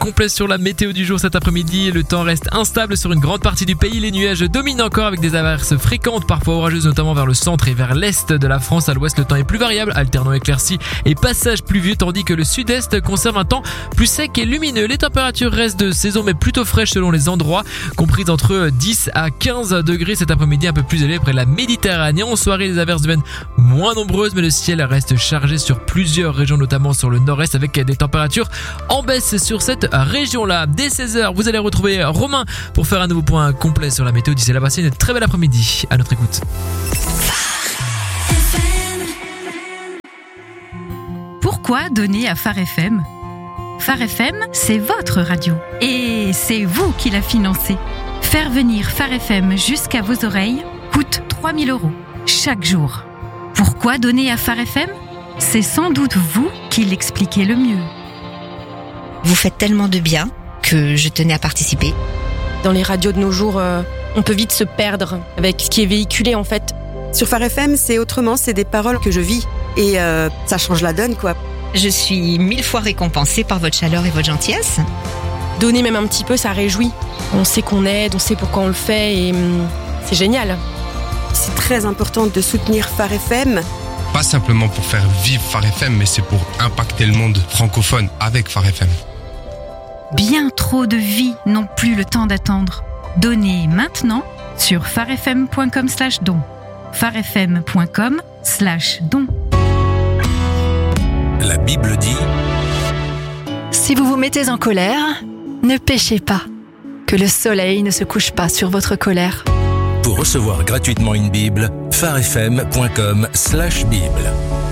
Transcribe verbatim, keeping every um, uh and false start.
complet sur la météo du jour cet après-midi. Le temps reste instable sur une grande partie du pays. Les nuages dominent encore avec des averses fréquentes, parfois orageuses, notamment vers le centre et vers l'est de la France. À l'ouest, le temps est plus variable, alternant éclaircies et passages pluvieux, tandis que le sud-est conserve un temps plus sec et lumineux. Les températures restent de saison mais plutôt fraîches selon les endroits, comprises entre dix à quinze degrés cet après-midi, un peu plus élevé près de la Méditerranée. En soirée, les averses deviennent moins nombreuses, mais le ciel reste chargé sur plusieurs régions, notamment sur le nord-est, avec des températures en baisse sur cette région-là. Dès seize heures, vous allez retrouver Romain pour faire un nouveau point complet sur la météo. D'ici là, passez une très belle après-midi. À notre écoute. Pourquoi donner à Phare F M ? Phare F M, c'est votre radio. Et c'est vous qui la financez. Faire venir Phare F M jusqu'à vos oreilles coûte trois mille euros chaque jour. Pourquoi donner à Phare F M ? C'est sans doute vous qui l'expliquez le mieux. Vous faites tellement de bien que je tenais à participer. Dans les radios de nos jours, euh, on peut vite se perdre avec ce qui est véhiculé en fait. Sur Phare F M, c'est autrement, c'est des paroles que je vis et euh, ça change la donne quoi. Je suis mille fois récompensée par votre chaleur et votre gentillesse. Donner même un petit peu, ça réjouit. On sait qu'on aide, on sait pourquoi on le fait et hum, c'est génial. C'est très important de soutenir Phare F M. Pas simplement pour faire vivre Phare F M, mais c'est pour impacter le monde francophone avec Phare F M. Bien trop de vies n'ont plus le temps d'attendre. Donnez maintenant sur pharefm point com slash don. pharefm point com slash don. La Bible dit: si vous vous mettez en colère, ne péchez pas, que le soleil ne se couche pas sur votre colère. Pour recevoir gratuitement une Bible, pharefm point com slash Bible.